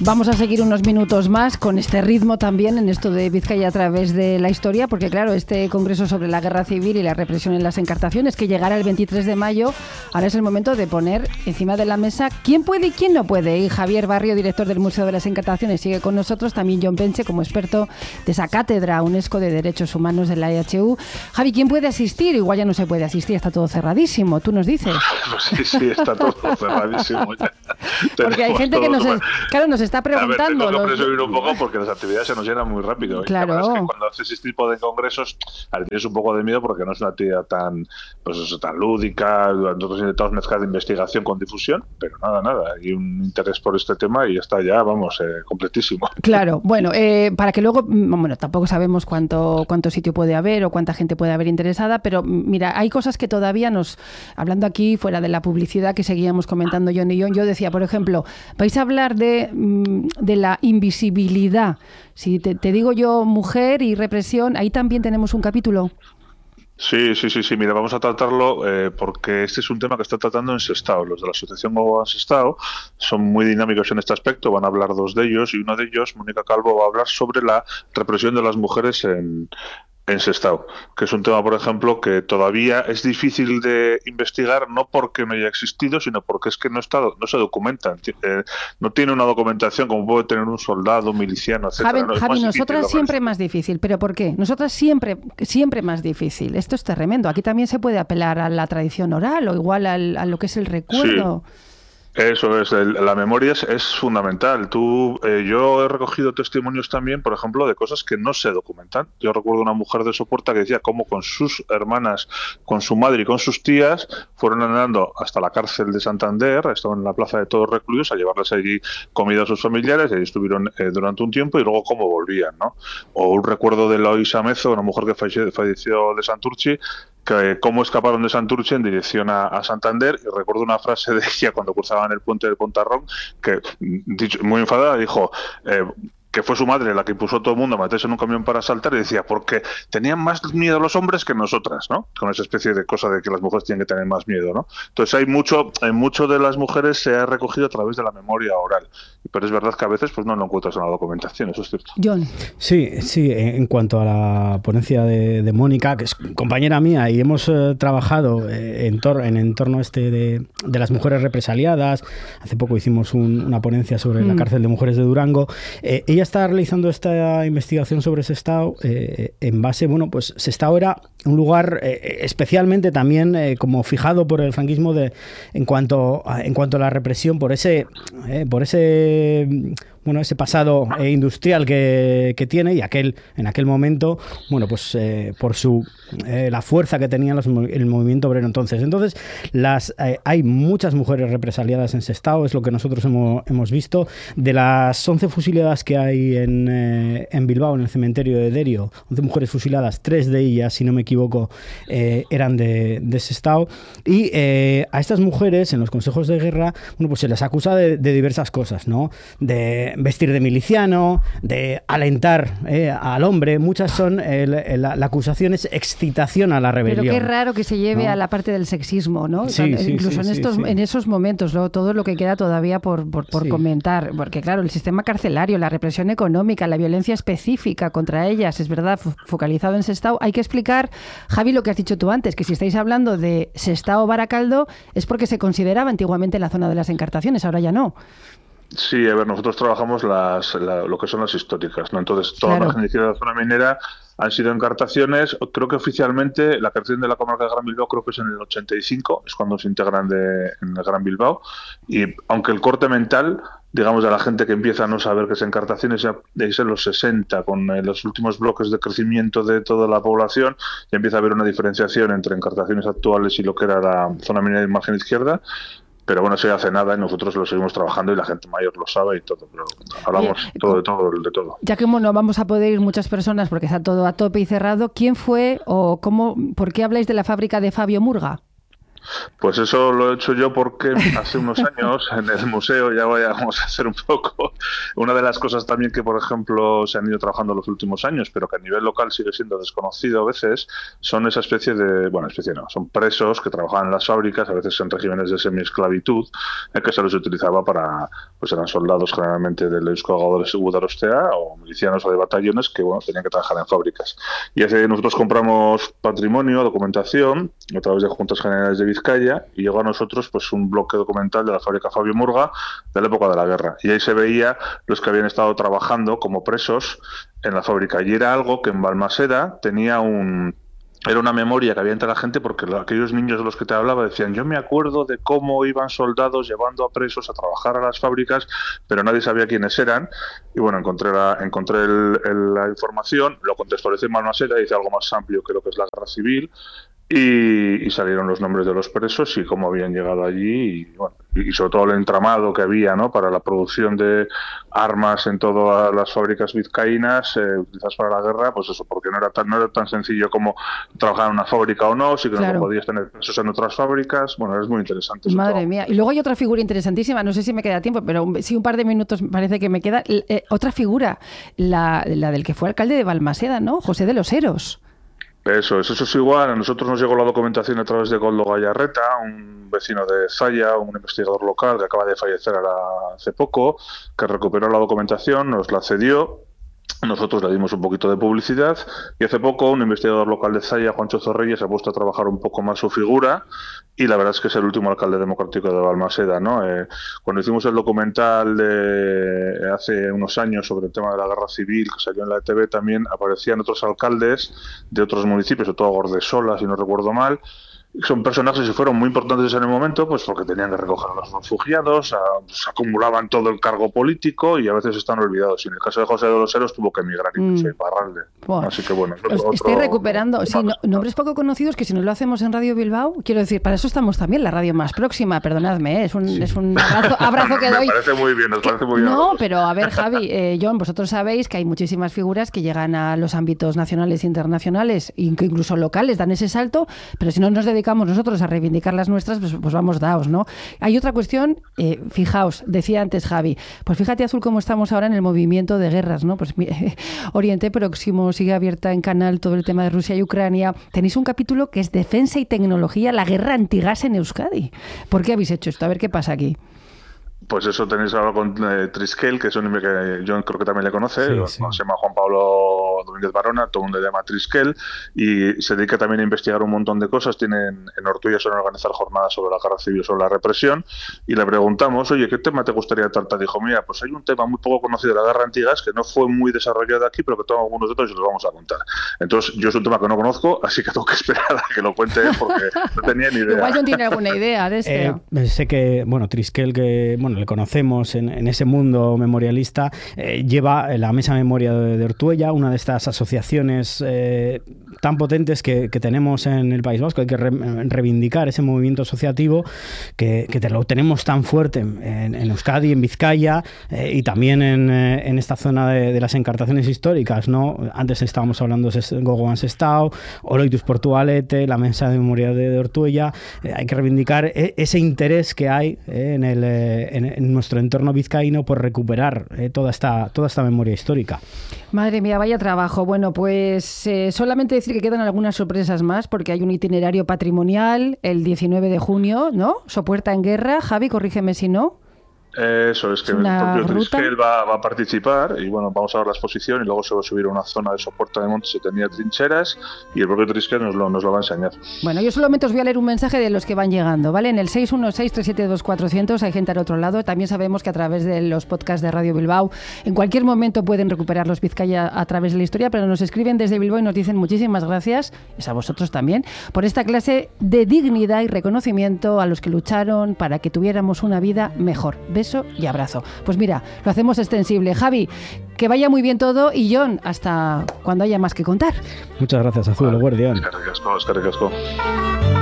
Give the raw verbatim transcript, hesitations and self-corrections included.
Vamos a seguir unos minutos más con este ritmo también en esto de Vizcaya a través de la historia, porque claro, este congreso sobre la guerra civil y la represión en las encartaciones que llegará el veintitrés de mayo, ahora es el momento de poner encima de la mesa quién puede y quién no puede. Y Javier Barrio, director del Museo de las Encartaciones, sigue con nosotros, también Jon Penche como experto de esa cátedra UNESCO de Derechos Humanos de la E H U. Javi, ¿quién puede asistir? Igual ya no se puede asistir, está todo cerradísimo, tú nos dices. Sí, sí, está todo cerradísimo ya. Porque hay gente que nos, es, claro, nos está preguntando. A ver, tengo que presumir un poco porque las actividades se nos llenan muy rápido. Claro. Y la verdad es que cuando haces este tipo de congresos, a ver, tienes un poco de miedo porque no es una actividad tan, pues eso, tan lúdica. Nosotros intentamos mezclar de investigación con difusión, pero nada, nada. Hay un interés por este tema y está ya, vamos, eh, completísimo. Claro, bueno, eh, para que luego, bueno, tampoco sabemos cuánto, cuánto sitio puede haber o cuánta gente puede haber interesada, pero mira, hay cosas que todavía nos, hablando aquí fuera de la publicidad que seguíamos comentando Jon y Jon, yo decía, por ejemplo, vais a hablar de, de la invisibilidad. Si te, te digo yo mujer y represión, ahí también tenemos un capítulo. Sí, sí, sí, sí. Mira, vamos a tratarlo eh, porque este es un tema que está tratando en Sestao. Los de la asociación Gogoan Sestao son muy dinámicos en este aspecto. Van a hablar dos de ellos y uno de ellos, Mónica Calvo, va a hablar sobre la represión de las mujeres en en Sestao, que es un tema, por ejemplo, que todavía es difícil de investigar, no porque no haya existido, sino porque es que no está, no se documenta, eh, no tiene una documentación como puede tener un soldado, un miliciano, etcétera. Javi, ¿no? Javi nosotras siempre más difícil, ¿pero por qué? Nosotras siempre, siempre más difícil. Esto es tremendo. Aquí también se puede apelar a la tradición oral o igual al, a lo que es el recuerdo. Sí. Eso es, el, la memoria es, es fundamental. Tú, eh, yo he recogido testimonios también, por ejemplo, de cosas que no se documentan. Yo recuerdo una mujer de Sopuerta que decía cómo con sus hermanas, con su madre y con sus tías fueron andando hasta la cárcel de Santander, estaban en la plaza de Todos Recluidos a llevarles allí comida a sus familiares, y ahí estuvieron eh, durante un tiempo y luego cómo volvían, ¿no? O un recuerdo de Loisa Mezo, una mujer que falleció, falleció de Santurchi, que cómo escaparon de Santurce en dirección a, a Santander, y recuerdo una frase de ella cuando cruzaban el puente del Pontarrón, que dicho, muy enfadada dijo eh, que fue su madre la que impuso a todo el mundo a meterse en un camión para saltar, y decía, porque tenían más miedo los hombres que nosotras, ¿no? Con esa especie de cosa de que las mujeres tienen que tener más miedo, ¿no? Entonces hay mucho, en mucho de las mujeres se ha recogido a través de la memoria oral, pero es verdad que a veces pues no lo encuentras en la documentación, eso es cierto. Jon. Sí, sí, en cuanto a la ponencia de, de Mónica, que es compañera mía, y hemos eh, trabajado eh, en, tor en entorno este de, de las mujeres represaliadas. Hace poco hicimos un, una ponencia sobre mm. la cárcel de mujeres de Durango. Eh, ella está realizando esta investigación sobre Sestao eh, en base, bueno, pues Sestao era un lugar eh, especialmente también eh, como fijado por el franquismo de, en cuanto a, en cuanto a la represión por ese eh, por ese bueno ese pasado eh, industrial que, que tiene, y aquel en aquel momento, bueno, pues eh, por su eh, la fuerza que tenía los, el movimiento obrero entonces. Entonces, las eh, hay muchas mujeres represaliadas en Sestao, es lo que nosotros hemos, hemos visto. De las once fusiladas que hay en, eh, en Bilbao, en el cementerio de Derio, once mujeres fusiladas, tres de ellas, si no me equivoco, eh, eran de, de Sestao. Y eh, a estas mujeres, en los consejos de guerra, bueno, pues se les acusa de, de diversas cosas, ¿no? De vestir de miliciano, de alentar eh, al hombre. Muchas son, el, el, la, la acusación es excitación a la rebelión. Pero qué raro que se lleve, ¿no?, a la parte del sexismo, ¿no? Sí, Incluso sí, en, sí, estos, sí, sí. en esos momentos, ¿no? Todo lo que queda todavía por, por, por sí. comentar. Porque claro, el sistema carcelario, la represión económica, la violencia específica contra ellas, es verdad, focalizado en Sestao. Hay que explicar, Javi, lo que has dicho tú antes, que si estáis hablando de Sestao-Baracaldo es porque se consideraba antiguamente la zona de las encartaciones, ahora ya no. Sí, a ver, nosotros trabajamos las, la, lo que son las históricas, ¿no? Entonces, toda claro. la margen izquierda de la zona minera han sido encartaciones. Creo que oficialmente la creación de la comarca de Gran Bilbao creo que es en el ochenta y cinco, es cuando se integran de, en el Gran Bilbao. Y aunque el corte mental, digamos, de la gente que empieza a no saber que es encartaciones, ya es en los sesenta, con eh, los últimos bloques de crecimiento de toda la población, ya empieza a haber una diferenciación entre encartaciones actuales y lo que era la zona minera de margen izquierda. Pero bueno, se hace nada y nosotros lo seguimos trabajando y la gente mayor lo sabe y todo, pero hablamos Oye, todo de todo, de todo. Ya que no vamos a poder ir muchas personas porque está todo a tope y cerrado, ¿quién fue o cómo, por qué habláis de la fábrica de Fabio Murga? Pues eso lo he hecho yo porque hace unos años en el museo, ya vayamos a hacer un poco, una de las cosas también que, por ejemplo, se han ido trabajando en los últimos años, pero que a nivel local sigue siendo desconocido a veces, son esa especie de, bueno, especie no, son presos que trabajaban en las fábricas, a veces en regímenes de semiesclavitud, eh, que se los utilizaba para, pues eran soldados generalmente del Eusko Gudarostea o milicianos o de batallones que, bueno, tenían que trabajar en fábricas. Y así nosotros compramos patrimonio, documentación, a través de Juntas Generales de Vizcaya, y llegó a nosotros pues un bloque documental de la fábrica Fabio Murga de la época de la guerra, y ahí se veía los que habían estado trabajando como presos en la fábrica, y era algo que en Balmaseda tenía un era una memoria que había entre la gente, porque aquellos niños de los que te hablaba decían, yo me acuerdo de cómo iban soldados llevando a presos a trabajar a las fábricas, pero nadie sabía quiénes eran. Y bueno, encontré la, encontré el, el, la información, lo contextualicé en Balmaseda, hice algo más amplio que lo que es la guerra civil, y, y salieron los nombres de los presos y cómo habían llegado allí, y bueno, y sobre todo el entramado que había, ¿no?, para la producción de armas en todas las fábricas vizcaínas eh, utilizadas para la guerra, pues eso, porque no era tan no era tan sencillo como trabajar en una fábrica o no, sino claro, que podías tener presos en otras fábricas. Bueno, es muy interesante. Madre trabajo. mía. Y luego hay otra figura interesantísima, no sé si me queda tiempo, pero sí, un par de minutos parece que me queda. Eh, otra figura, la, la del que fue alcalde de Balmaseda, ¿no?, José de los Heros. Eso es, eso es igual. A nosotros nos llegó la documentación a través de Goldo Gallarreta, un vecino de Zalla, un investigador local que acaba de fallecer ahora hace poco, que recuperó la documentación, nos la cedió. Nosotros le dimos un poquito de publicidad, y hace poco un investigador local de Zalla, Juancho Zorrilla, se ha puesto a trabajar un poco más su figura, y la verdad es que es el último alcalde democrático de Balmaseda, ¿no? Eh, cuando hicimos el documental de hace unos años sobre el tema de la guerra civil, que salió en la E T V, también aparecían otros alcaldes de otros municipios, sobre todo Gordesola, si no recuerdo mal. Son personajes que fueron muy importantes en el momento, pues porque tenían que recoger a los refugiados, a, pues, acumulaban todo el cargo político y a veces están olvidados. Y en el caso de José de los Heros tuvo que emigrar incluso mm. a Iparralde. Wow. Así que bueno, es otro, estoy recuperando. Otro, sí, no, nombres poco conocidos que si no lo hacemos en Radio Bilbao, quiero decir, para eso estamos también, la radio más próxima, perdonadme, ¿eh? es un, sí. es un abrazo, abrazo que doy. Me parece muy bien, nos parece muy bien. No, pero a ver, Javi, eh, John, vosotros sabéis que hay muchísimas figuras que llegan a los ámbitos nacionales e internacionales, incluso locales, dan ese salto, pero si no nos dedicamos nosotros a reivindicar las nuestras, pues, pues vamos daos, ¿no? Hay otra cuestión, eh, fijaos, decía antes Javi, pues fíjate, Azul, cómo estamos ahora en el movimiento de guerras, ¿no? Pues eh, Oriente Próximo, sigue abierta en Canal todo el tema de Rusia y Ucrania. Tenéis un capítulo que es Defensa y Tecnología, la guerra antigas en Euskadi. ¿Por qué habéis hecho esto? A ver qué pasa aquí. Pues eso tenéis ahora con eh, Triskel, que es un hombre que yo creo que también le conoce, sí, sí. Se llama Juan Pablo Domínguez Barona, todo el mundo le llama Triskel, y se dedica también a investigar un montón de cosas. Tienen en Ortuella suelen organizar jornadas sobre la guerra civil, sobre la represión, y le preguntamos, oye, ¿qué tema te gustaría tratar? Dijo, mira, pues hay un tema muy poco conocido de la guerra antigas, que no fue muy desarrollado aquí, pero que tengo algunos datos y los vamos a contar. Entonces, yo es un tema que no conozco, así que tengo que esperar a que lo cuente él, porque no tenía ni idea. Igual no tiene alguna idea de esto. Eh, sé que, bueno, Triskel, que, bueno, le conocemos en, en ese mundo memorialista, eh, lleva la Mesa Memoria de, de Ortuella, una de estas asociaciones eh, tan potentes que, que tenemos en el País Vasco. Hay que re, reivindicar ese movimiento asociativo que, que te lo tenemos tan fuerte en, en Euskadi, en Vizcaya eh, y también en, eh, en esta zona de, de las encartaciones históricas, ¿no? Antes estábamos hablando de Gogoan Sestao, Oroitus Portugalete, la Mesa de Memoria de, de Ortuella. Eh, hay que reivindicar eh, ese interés que hay eh, en, el, eh, en, en nuestro entorno vizcaíno por recuperar eh, toda esta toda esta memoria histórica. Madre mía, vaya trabajo. Bueno, pues eh, solamente decir que quedan algunas sorpresas más, porque hay un itinerario patrimonial el diecinueve de junio, ¿no? Sopuerta en Guerra. Javi, corrígeme si no. Eso es que el propio Triskel va, va a participar y bueno, vamos a ver la exposición y luego se va a subir a una zona de Sopuerta de Montes que tenía trincheras y el propio Triskel nos lo, nos lo va a enseñar. Bueno, yo solamente os voy a leer un mensaje de los que van llegando, ¿vale? En el seis uno seis, tres siete dos, cuatro cero cero hay gente al otro lado. También sabemos que a través de los podcasts de Radio Bilbao en cualquier momento pueden recuperar los Vizcaya a través de la historia, pero nos escriben desde Bilbao y nos dicen muchísimas gracias, es a vosotros también, por esta clase de dignidad y reconocimiento a los que lucharon para que tuviéramos una vida mejor. Beso y abrazo. Pues mira, lo hacemos extensible. Javi, que vaya muy bien todo y John, hasta cuando haya más que contar. Muchas gracias, Azul, vale. Guardián. Es que ricasco, es que ricasco.